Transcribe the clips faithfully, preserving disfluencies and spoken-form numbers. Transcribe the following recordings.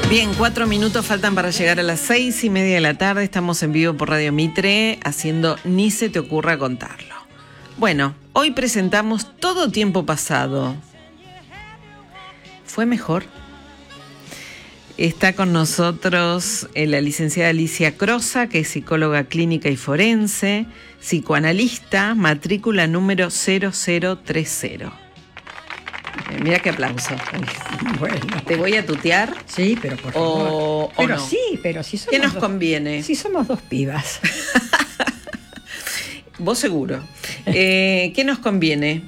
Bien, cuatro minutos faltan para llegar a las seis y media de la tarde. Estamos en vivo por Radio Mitre haciendo Ni se te ocurra contarlo. Bueno, hoy presentamos Todo tiempo pasado. ¿Fue mejor? Está con nosotros la licenciada Alicia Crosa, que es psicóloga clínica y forense, psicoanalista, matrícula número cero cero tres cero. Eh, mira qué aplauso. Bueno. ¿Te voy a tutear? Sí, pero por favor. O, pero o no. sí, pero si somos ¿Qué nos dos, conviene? Si somos dos pibas. Vos seguro. Eh, ¿Qué nos conviene?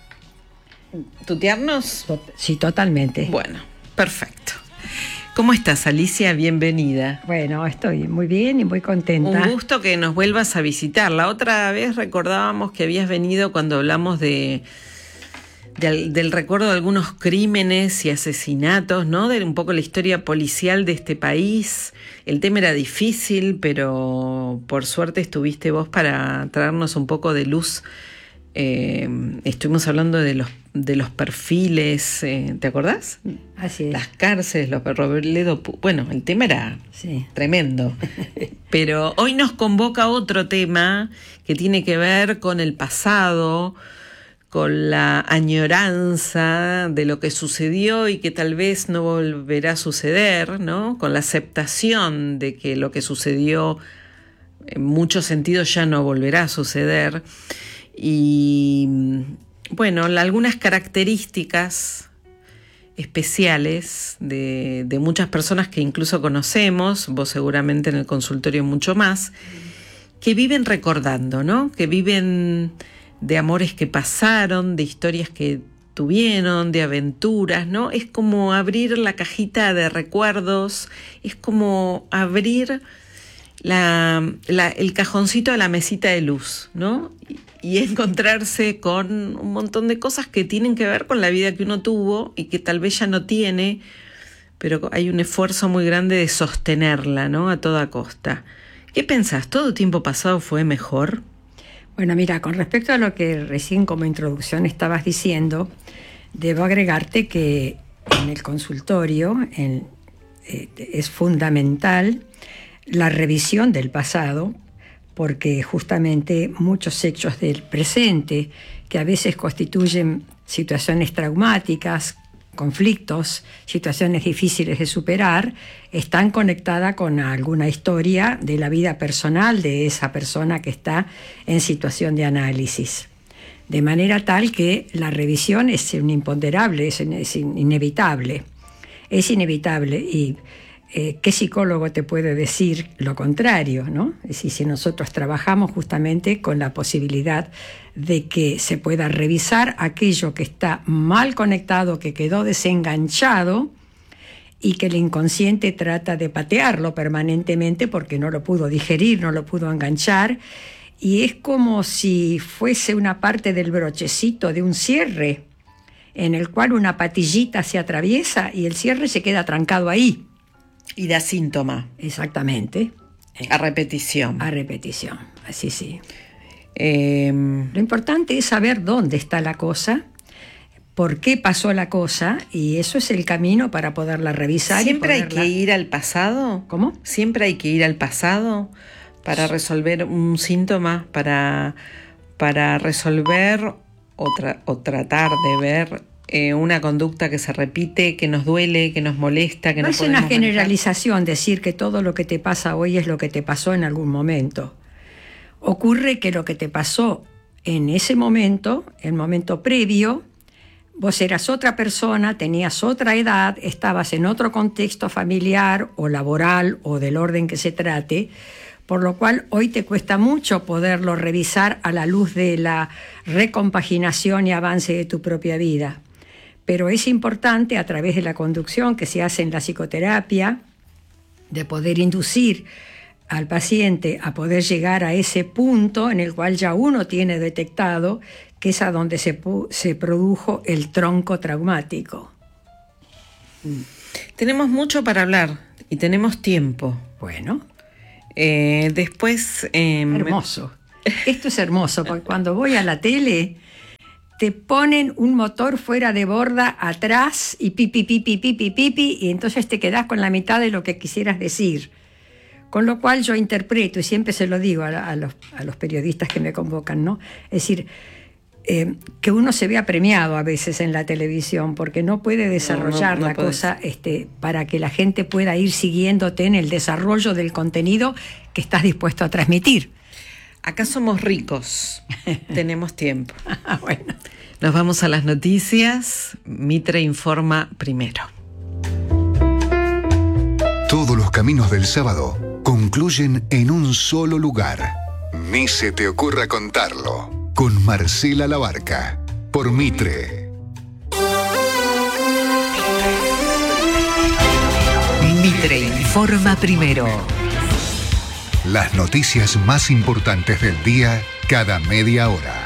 ¿Tutearnos? Tot- sí, totalmente. Bueno, perfecto. ¿Cómo estás, Alicia? Bienvenida. Bueno, estoy muy bien y muy contenta. Un gusto que nos vuelvas a visitar. La otra vez recordábamos que habías venido cuando hablamos de, de del recuerdo de algunos crímenes y asesinatos, ¿no? De un poco la historia policial de este país. El tema era difícil, pero por suerte estuviste vos para traernos un poco de luz. Eh, estuvimos hablando de los de los perfiles, eh, ¿te acordás? Así es. Las cárceles, los Robledo, bueno, el tema era Sí. tremendo. Pero hoy nos convoca otro tema que tiene que ver con el pasado, con la añoranza de lo que sucedió y que tal vez no volverá a suceder, ¿no? Con la aceptación de que lo que sucedió en muchos sentidos ya no volverá a suceder. Y bueno, la, algunas características especiales de, de muchas personas que incluso conocemos, vos seguramente en el consultorio mucho más, que viven recordando, ¿no? Que viven de amores que pasaron, de historias que tuvieron, de aventuras, ¿no? Es como abrir la cajita de recuerdos, es como abrir la, la, el cajoncito de la mesita de luz, ¿no? Y, y encontrarse con un montón de cosas que tienen que ver con la vida que uno tuvo y que tal vez ya no tiene, pero hay un esfuerzo muy grande de sostenerla, ¿no? A toda costa. ¿Qué pensás? ¿Todo tiempo pasado fue mejor? Bueno, mira, con respecto a lo que recién como introducción estabas diciendo, debo agregarte que en el consultorio en, eh, es fundamental la revisión del pasado, porque justamente muchos hechos del presente, que a veces constituyen situaciones traumáticas, conflictos, situaciones difíciles de superar, están conectadas con alguna historia de la vida personal de esa persona que está en situación de análisis. De manera tal que la revisión es un imponderable, es, es inevitable. Es inevitable y Eh, ¿qué psicólogo te puede decir lo contrario, ¿no? Es decir, si nosotros trabajamos justamente con la posibilidad de que se pueda revisar aquello que está mal conectado, que quedó desenganchado y que el inconsciente trata de patearlo permanentemente porque no lo pudo digerir, no lo pudo enganchar, y es como si fuese una parte del brochecito de un cierre en el cual una patillita se atraviesa y el cierre se queda trancado ahí. Y da síntoma. Exactamente. A repetición. A repetición, así sí. Eh, Lo importante es saber dónde está la cosa, por qué pasó la cosa, y eso es el camino para poderla revisar. ¿Siempre y hay poderla... que ir al pasado? ¿Cómo? ¿Siempre hay que ir al pasado para resolver un síntoma, para, para resolver o, tra- o tratar de ver Eh, una conducta que se repite, que nos duele, que nos molesta, que no, no es podemos una generalización manejar? decir que todo lo que te pasa hoy es lo que te pasó en algún momento. Ocurre que lo que te pasó en ese momento, el momento previo, vos eras otra persona, tenías otra edad, estabas en otro contexto familiar o laboral o del orden que se trate, por lo cual hoy te cuesta mucho poderlo revisar a la luz de la recompaginación y avance de tu propia vida. Pero es importante, a través de la conducción que se hace en la psicoterapia, de poder inducir al paciente a poder llegar a ese punto en el cual ya uno tiene detectado que es a donde se, se produjo el tronco traumático. Tenemos mucho para hablar y tenemos tiempo. Bueno. Eh, después... Eh, hermoso. Me... Esto es hermoso, porque cuando voy a la tele... te ponen un motor fuera de borda atrás y pipi, pipi, pipi, pipi, y entonces te quedás con la mitad de lo que quisieras decir. Con lo cual yo interpreto, y siempre se lo digo a, a, los, a los periodistas que me convocan, ¿no? Es decir, eh, que uno se vea premiado a veces en la televisión, porque no puede desarrollar no, no, no la podés. cosa este, para que la gente pueda ir siguiéndote en el desarrollo del contenido que estás dispuesto a transmitir. Acá somos ricos, tenemos tiempo. Bueno. Nos vamos a las noticias. Mitre informa primero. Todos los caminos del sábado concluyen en un solo lugar. Ni se te ocurra contarlo. Con Marcela Labarca, por Mitre. Mitre informa primero. Las noticias más importantes del día cada media hora.